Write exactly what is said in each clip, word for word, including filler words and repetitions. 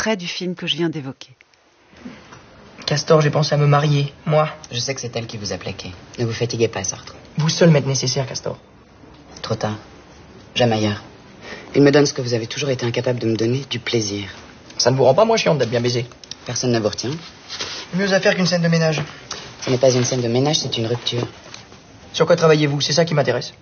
extrait du film que je viens d'évoquer. Castor, j'ai pensé à me marier, moi. Je sais que c'est elle qui vous a plaqué. Ne vous fatiguez pas, Sartre. Vous seul m'êtes nécessaire, Castor. Trop tard. Jamais ailleurs. Il me donne ce que vous avez toujours été incapable de me donner, du plaisir. Ça ne vous rend pas moins chiante d'être bien baisé? Personne ne vous retient. Mieux à faire qu'une scène de ménage. Ce n'est pas une scène de ménage, c'est une rupture. Sur quoi travaillez-vous? C'est ça qui m'intéresse.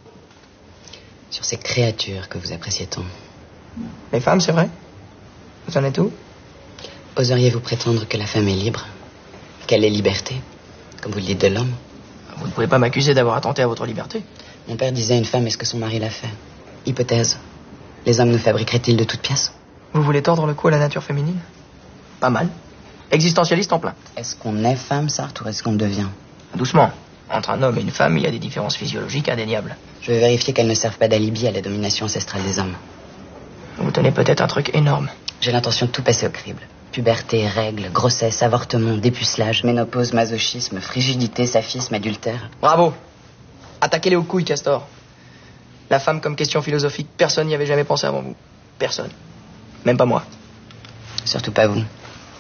Sur ces créatures que vous appréciez tant. Les femmes, c'est vrai? Vous en êtes où? Oseriez-vous prétendre que la femme est libre? Qu'elle est liberté? Comme vous le dites de l'homme? Vous ne pouvez pas m'accuser d'avoir attenté à votre liberté. Mon père disait une femme est ce que son mari l'a fait. Hypothèse. Les hommes nous fabriqueraient-ils de toutes pièces? Vous voulez tordre le cou à la nature féminine? Pas mal. Existentialiste en plein. Est-ce qu'on est femme, Sartre, ou est-ce qu'on le devient? Doucement. Entre un homme et une femme, il y a des différences physiologiques indéniables. Je vais vérifier qu'elles ne servent pas d'alibi à la domination ancestrale des hommes. Vous tenez peut-être un truc énorme. J'ai l'intention de tout passer au crible. Puberté, règles, grossesse, avortement, dépucelage, ménopause, masochisme, frigidité, saphisme, adultère. Bravo. Attaquez-les aux couilles, Castor. La femme comme question philosophique, personne n'y avait jamais pensé avant vous. Personne. Même pas moi. Surtout pas vous.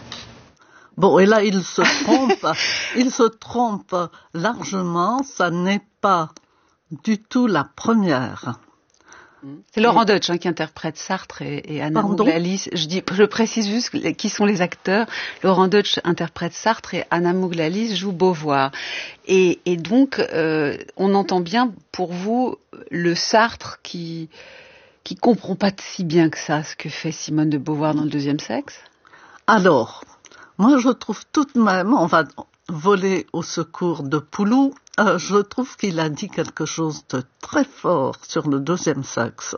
Bon, et là, il se trompe. il se trompe largement. Ça n'est pas du tout la première. C'est Laurent Deutsch hein, qui interprète Sartre et, et Anna Mouglalis. Je dis, je précise juste qui sont les acteurs. Laurent Deutsch interprète Sartre et Anna Mouglalis joue Beauvoir. Et, et donc, euh, on entend bien pour vous le Sartre qui qui comprend pas si bien que ça ce que fait Simone de Beauvoir dans Le Deuxième Sexe. Alors, moi je trouve tout de même, on va voler au secours de Pouloup. Euh, je trouve qu'il a dit quelque chose de très fort sur Le Deuxième Sexe.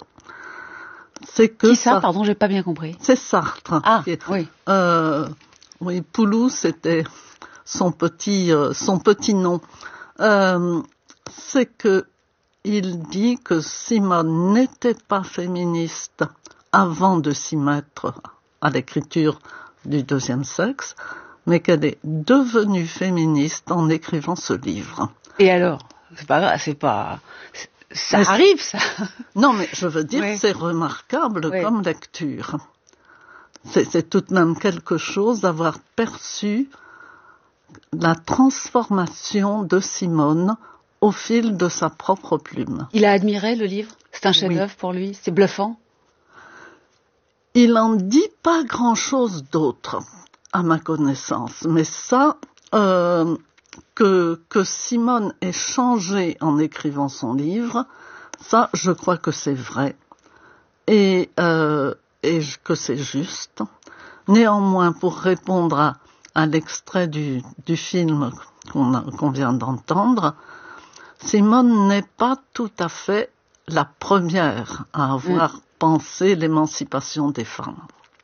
C'est que Qui ça, ça... pardon, j'ai pas bien compris. C'est Sartre. Ah, est... oui. Euh, oui, Pouloup, c'était son petit, euh, son petit nom. Euh, c'est que il dit que Simone n'était pas féministe avant de s'y mettre à l'écriture du Deuxième Sexe, mais qu'elle est devenue féministe en écrivant ce livre. Et alors, c'est pas grave, c'est pas, ça mais arrive, ça. Non, mais je veux dire, oui. c'est remarquable oui. comme lecture. C'est, c'est tout de même quelque chose d'avoir perçu la transformation de Simone au fil de sa propre plume. Il a admiré le livre? C'est un chef-d'œuvre oui. pour lui? C'est bluffant? Il en dit pas grand-chose d'autre, à ma connaissance. Mais ça, euh, que, que Simone ait changé en écrivant son livre, ça, je crois que c'est vrai. Et, euh, et que c'est juste. Néanmoins, pour répondre à, à l'extrait du, du film qu'on, a, qu'on vient d'entendre, Simone n'est pas tout à fait la première à avoir mmh. pensé l'émancipation des femmes.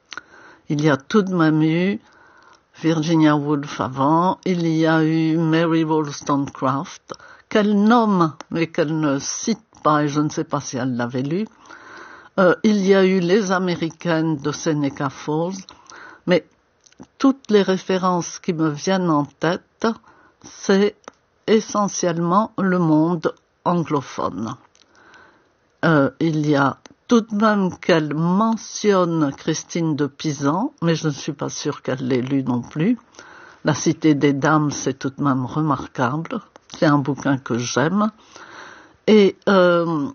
Il y a tout de même eu Virginia Woolf avant, il y a eu Mary Wollstonecraft, qu'elle nomme mais qu'elle ne cite pas, et je ne sais pas si elle l'avait lu. Euh, il y a eu les Américaines de Seneca Falls, mais toutes les références qui me viennent en tête, c'est essentiellement le monde anglophone. Euh, il y a tout de même qu'elle mentionne Christine de Pisan, mais je ne suis pas sûre qu'elle l'ait lu non plus. La Cité des Dames, c'est tout de même remarquable. C'est un bouquin que j'aime. Et euh,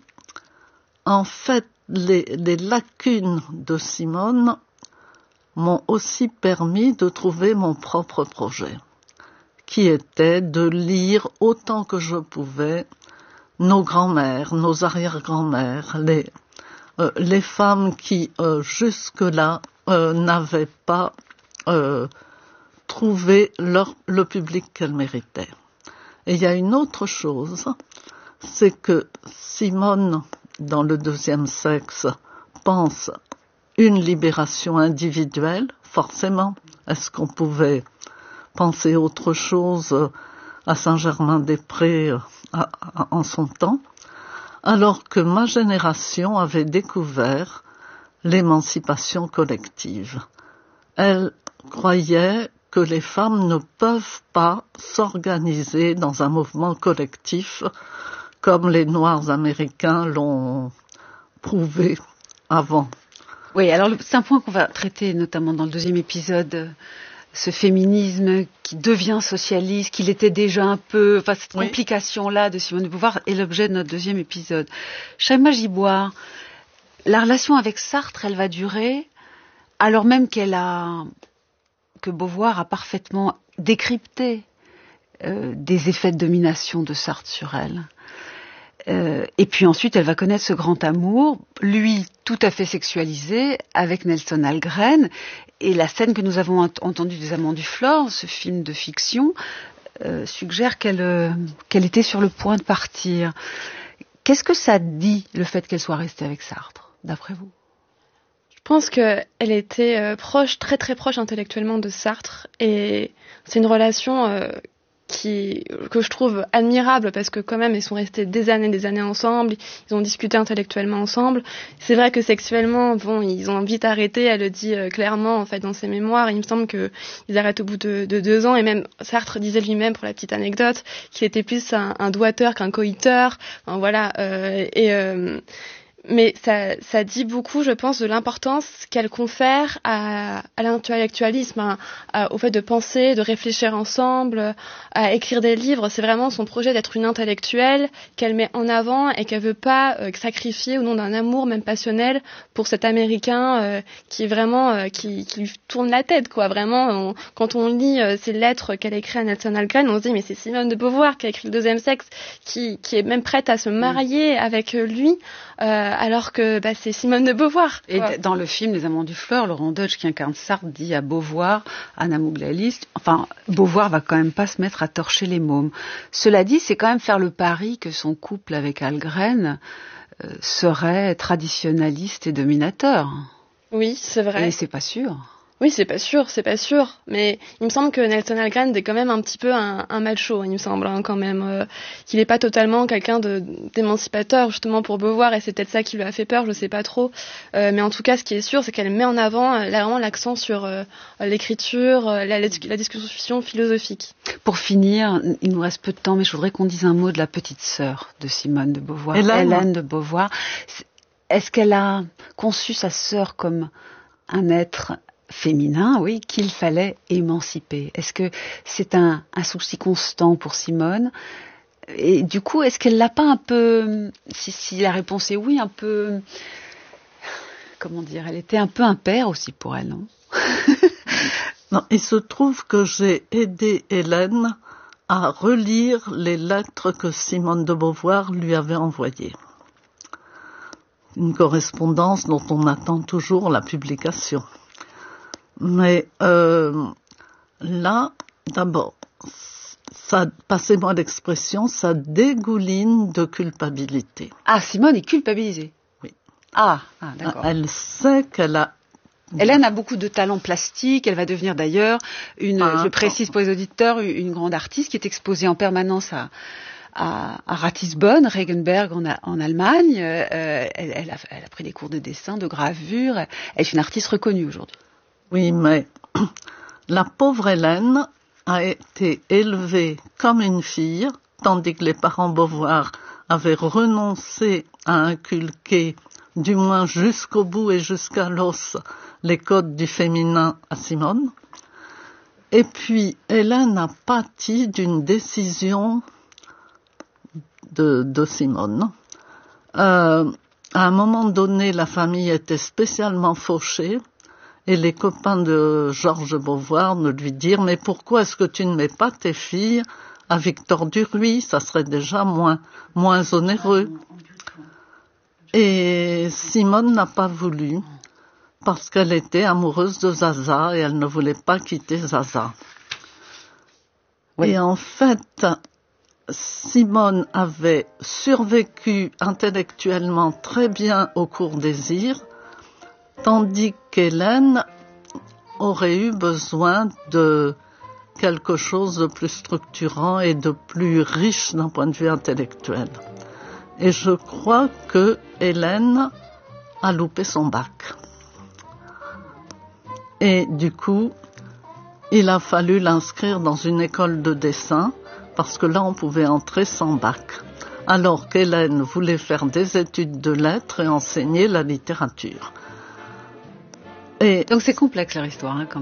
en fait, les, les lacunes de Simone m'ont aussi permis de trouver mon propre projet, qui était de lire autant que je pouvais nos grands-mères, nos arrière-grands-mères, les, euh, les femmes qui, euh, jusque-là, euh, n'avaient pas euh, trouvé leur, le public qu'elles méritaient. Et il y a une autre chose, c'est que Simone, dans Le Deuxième Sexe, pense une libération individuelle, forcément. Est-ce qu'on pouvait penser autre chose à Saint-Germain-des-Prés à, à, en son temps, alors que ma génération avait découvert l'émancipation collective. Elle croyait que les femmes ne peuvent pas s'organiser dans un mouvement collectif comme les Noirs américains l'ont prouvé avant Oui, alors c'est un point qu'on va traiter notamment dans le deuxième épisode, ce féminisme qui devient socialiste, qu'il était déjà un peu, enfin cette oui. complication-là de Simone de Beauvoir est l'objet de notre deuxième épisode. Shaima Giboire, la relation avec Sartre, elle va durer, alors même qu'elle a, que Beauvoir a parfaitement décrypté euh, des effets de domination de Sartre sur elle. Euh, et puis ensuite, elle va connaître ce grand amour, lui tout à fait sexualisé, avec Nelson Algren. Et la scène que nous avons ent- entendue des Amants du Flore, ce film de fiction, euh, suggère qu'elle, euh, qu'elle était sur le point de partir. Qu'est-ce que ça dit, le fait qu'elle soit restée avec Sartre, d'après vous ? Je pense qu'elle était euh, proche, très très proche intellectuellement de Sartre. Et c'est une relation... Euh, qui que je trouve admirable parce que quand même ils sont restés des années des années ensemble, ils ont discuté intellectuellement ensemble. C'est vrai que sexuellement, bon, ils ont vite arrêté, elle le dit euh, clairement en fait dans ses mémoires. Il me semble que ils arrêtent au bout de, de deux ans et même Sartre disait lui-même, pour la petite anecdote, qu'il était plus un, un doigteur qu'un coïteur. Enfin, voilà euh, et euh, mais ça, ça dit beaucoup, je pense, de l'importance qu'elle confère à, à l'intellectualisme, à, à, au fait de penser, de réfléchir ensemble, à écrire des livres. C'est vraiment son projet d'être une intellectuelle qu'elle met en avant et qu'elle veut pas euh, sacrifier au nom d'un amour même passionnel pour cet Américain euh, qui est vraiment euh, qui, qui lui tourne la tête, quoi. Vraiment, on, quand on lit euh, ces lettres qu'elle écrit à Nelson Algren, on se dit mais c'est Simone de Beauvoir qui a écrit Le Deuxième Sexe, qui, qui est même prête à se marier avec lui. Euh, alors que bah, c'est Simone de Beauvoir. Et d- dans le film Les Amants du Flore, Laurent Deutsch, qui incarne Sartre, dit à Beauvoir, Anna Mouglalis, enfin, Beauvoir va quand même pas se mettre à torcher les mômes. Cela dit, c'est quand même faire le pari que son couple avec Algren euh, serait traditionnaliste et dominateur. Oui, c'est vrai. Et c'est pas sûr. Oui, c'est pas sûr, c'est pas sûr. Mais il me semble que Nelson Algren est quand même un petit peu un, un macho, il me semble, hein, quand même. Euh, qu'il est pas totalement quelqu'un de, d'émancipateur, justement, pour Beauvoir, et c'est peut-être ça qui lui a fait peur, je sais pas trop. Euh, mais en tout cas, ce qui est sûr, c'est qu'elle met en avant euh, là, vraiment l'accent sur euh, l'écriture, euh, la, la discussion philosophique. Pour finir, il nous reste peu de temps, mais je voudrais qu'on dise un mot de la petite sœur de Simone de Beauvoir, Hélène, Hélène de Beauvoir. Est-ce qu'elle a conçu sa sœur comme un être féminin, oui, qu'il fallait émanciper? Est-ce que c'est un, un souci constant pour Simone? Et du coup, est-ce qu'elle l'a pas un peu, si, si la réponse est oui, un peu, comment dire, elle était un peu un père aussi pour elle, non? Non, il se trouve que j'ai aidé Hélène à relire les lettres que Simone de Beauvoir lui avait envoyées. Une correspondance dont on attend toujours la publication. Mais euh, là, d'abord, ça, passez-moi l'expression, ça dégouline de culpabilité. Ah, Simone est culpabilisée. Oui. Ah, ah d'accord. Elle sait qu'elle a... Hélène a beaucoup de talent plastique. Elle va devenir d'ailleurs, une, ah, je précise pour les auditeurs, une grande artiste qui est exposée en permanence à... à, à Ratisbonne, Regenberg en, en Allemagne. Euh, elle, elle, a, elle a pris des cours de dessin, de gravure. Elle est une artiste reconnue aujourd'hui. Oui, mais la pauvre Hélène a été élevée comme une fille, tandis que les parents Beauvoir avaient renoncé à inculquer, du moins jusqu'au bout et jusqu'à l'os, les codes du féminin à Simone. Et puis, Hélène a pâti d'une décision de, de Simone. Euh, à un moment donné, la famille était spécialement fauchée. Et les copains de Georges Beauvoir nous lui dirent « Mais pourquoi est-ce que tu ne mets pas tes filles à Victor Duruy? Ça serait déjà moins, moins onéreux. » Et Simone n'a pas voulu, parce qu'elle était amoureuse de Zaza et elle ne voulait pas quitter Zaza. Oui. Et en fait, Simone avait survécu intellectuellement très bien au cours Désir, tandis qu'Hélène aurait eu besoin de quelque chose de plus structurant et de plus riche d'un point de vue intellectuel. Et je crois que Hélène a loupé son bac. Et du coup, il a fallu l'inscrire dans une école de dessin, parce que là, on pouvait entrer sans bac. Alors qu'Hélène voulait faire des études de lettres et enseigner la littérature. Et donc c'est complexe leur histoire, hein, quand même.